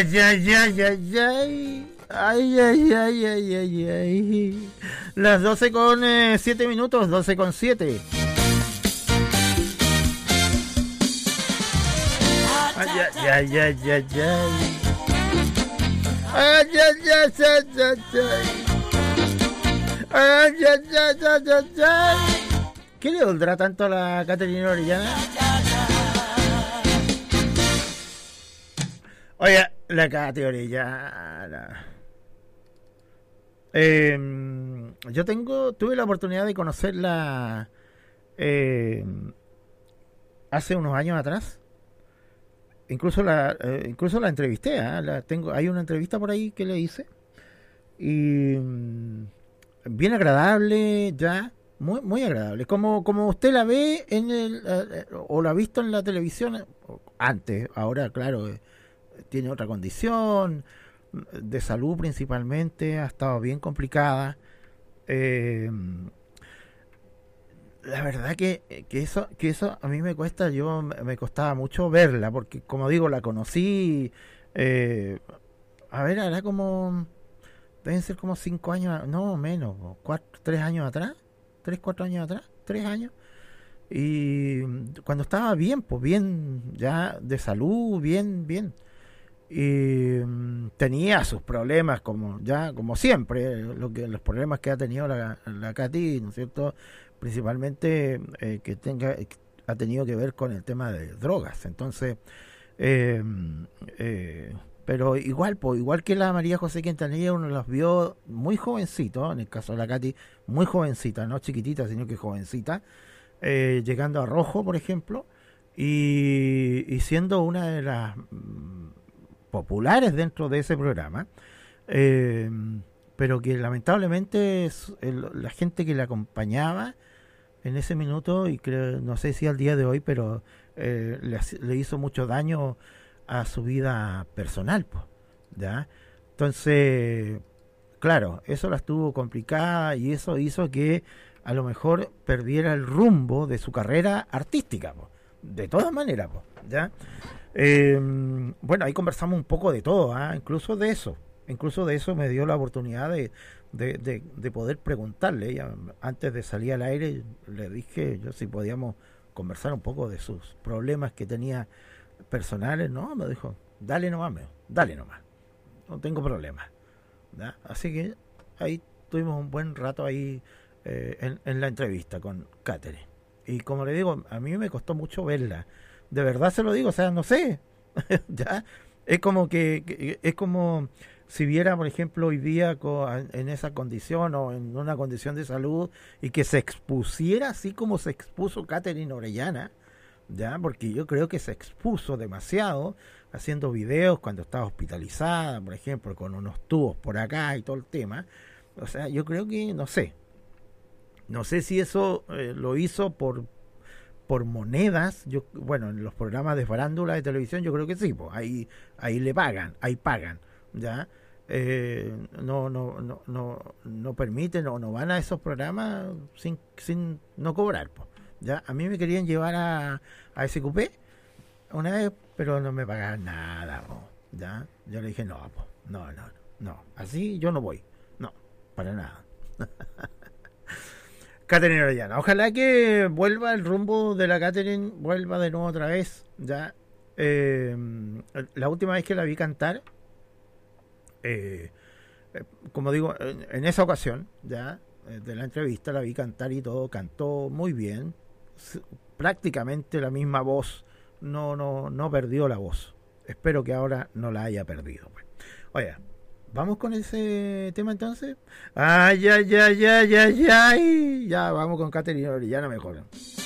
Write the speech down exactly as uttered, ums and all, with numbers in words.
Ay, ay, ay, ay, ay. Ay, ay, ay, ay, ay, ay. Las doce con siete minutos, doce con siete. Ay, ay, ay, ay, ay, ay. Ay, ay, ay, ay, ay, ay. Ay, ay, ay, ay, ay, ay. ¿Qué le dolerá tanto a la Caterina Orellana? Oye, la Cate Orellana. Eh, yo tengo, tuve la oportunidad de conocerla eh, hace unos años atrás. Incluso la, eh, incluso la entrevisté. ¿eh? La tengo, hay una entrevista por ahí que le hice y mm, bien agradable, ya muy muy agradable. Como como usted la ve en el eh, o la ha visto en la televisión antes. Ahora, claro, eh, tiene otra condición de salud principalmente, ha estado bien complicada. Eh, la verdad que, que eso que eso a mí me cuesta, yo me costaba mucho verla, porque como digo, la conocí, eh, a ver, hará como, deben ser como cinco años, no menos, cuatro, tres años atrás, tres, cuatro años atrás, tres años, y cuando estaba bien, pues bien, ya de salud, bien, bien. Y mm, tenía sus problemas como ya como siempre, lo que los problemas que ha tenido la, la Katy, ¿no es cierto? Principalmente eh, que tenga ha tenido que ver con el tema de drogas. Entonces eh, eh, pero igual pues, igual que la María José Quintanilla, uno los vio muy jovencitos, en el caso de la Katy muy jovencita, no chiquitita sino que jovencita, eh, llegando a Rojo por ejemplo, y, y siendo una de las populares dentro de ese programa, eh, pero que lamentablemente es el, la gente que le acompañaba en ese minuto, y creo, no sé si al día de hoy, pero eh, le, le hizo mucho daño a su vida personal, pues, ¿ya? Entonces, claro, eso la estuvo complicada y eso hizo que a lo mejor perdiera el rumbo de su carrera artística, pues, de todas maneras, pues, ¿ya? Eh, bueno, ahí conversamos un poco de todo, ¿eh? incluso de eso, incluso de eso me dio la oportunidad de, de, de, de poder preguntarle. Ella, antes de salir al aire, le dije yo si podíamos conversar un poco de sus problemas que tenía personales. No, me dijo, dale nomás, me, dale nomás, no tengo problemas, ¿ya? Así que ahí tuvimos un buen rato ahí eh, en, en la entrevista con Katherine. Y como le digo, a mí me costó mucho verla. De verdad se lo digo, o sea, no sé. Ya es como que, que es como si viera, por ejemplo, hoy día con, en esa condición o en una condición de salud y que se expusiera así como se expuso Caterina Orellana, ya, porque yo creo que se expuso demasiado haciendo videos cuando estaba hospitalizada, por ejemplo, con unos tubos por acá y todo el tema. O sea, yo creo que, no sé, no sé si eso eh, lo hizo por por monedas. Yo, bueno, en los programas de farándula de televisión yo creo que sí, pues ahí ahí le pagan, ahí pagan, ya. Eh, no no no no no permiten o no van a esos programas sin sin no cobrar, pues, ya. A mí me querían llevar a a S Q P una vez, pero no me pagaban nada, pues, ya. Yo le dije, no, pues, no, no, no, así yo no voy, no, para nada. Katherine Orellana, ojalá que vuelva el rumbo de la Katherine, vuelva de nuevo otra vez, ya. Eh, la última vez que la vi cantar, eh, como digo, en, en esa ocasión, ya, de la entrevista la vi cantar y todo, cantó muy bien, prácticamente la misma voz, no, no, no perdió la voz. Espero que ahora no la haya perdido, pues. Oye, ¿vamos con ese tema entonces? Ay, ay, ay, ay, ay, ay. Ya, vamos con Katherine Orellana mejor.